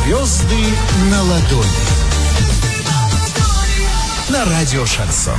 Звезды на ладони. На радио Шансон.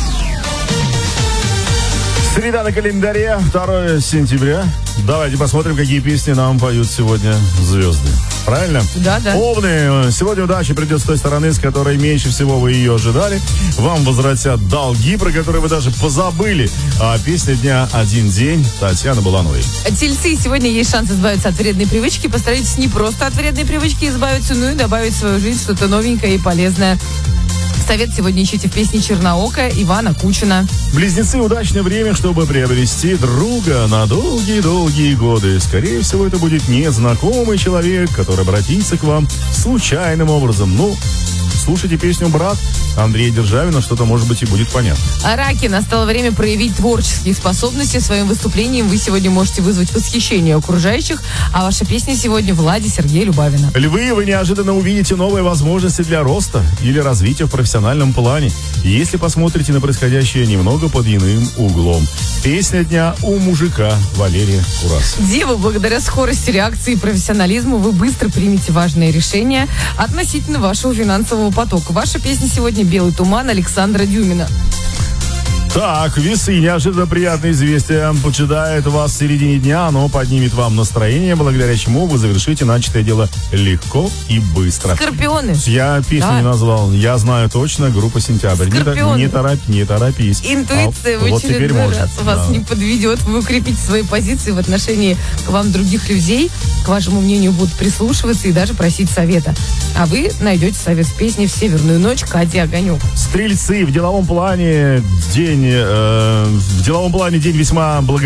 Среда на календаре, 2 сентября. Давайте посмотрим, какие песни нам поют сегодня звезды. Правильно? Да. Овны, сегодня удача придет с той стороны, с которой меньше всего вы ее ожидали. Вам возвратят долги, про которые вы даже позабыли. А песня дня «Один день» Татьяны Булановой. Тельцы, сегодня есть шанс избавиться от вредной привычки. Постарайтесь не просто от вредной привычки избавиться, но и добавить в свою жизнь что-то новенькое и полезное. Совет сегодня ищите в песне «Черноокая» Ивана Кучина. Близнецы, удачное время, чтобы приобрести друга на долгие-долгие годы. Скорее всего, это будет незнакомый человек, который обратится к вам случайным образом. Слушайте песню «Брат» Андрея Державина, что-то, может быть, и будет понятно. А раки, настало время проявить творческие способности. Своим выступлением вы сегодня можете вызвать восхищение окружающих, а ваша песня сегодня Влади Сергея Любавина. Львы, вы неожиданно увидите новые возможности для роста или развития в профессиональном плане, если посмотрите на происходящее немного под иным углом. Песня дня у мужика Валерия Курас. Девы, благодаря скорости реакции и профессионализму вы быстро примете важные решения относительно вашего финансового потока. Ваша песня сегодня «Белый туман» Александра Дюмина. Так, весы, неожиданно приятное известие поджидает вас в середине дня, оно поднимет вам настроение, благодаря чему вы завершите начатое дело легко и быстро. Скорпионы. Я песню не назвал, я знаю точно, группа «Сентябрь». Не торопись. Интуиция в вот теперь очередной может, раз вас не подведет. Вы укрепите свои позиции в отношении к вам других людей, к вашему мнению будут прислушиваться и даже просить совета. А вы найдете совет в песне «В северную ночь» Кати Огонек. Стрельцы, в деловом плане день весьма благоприятный.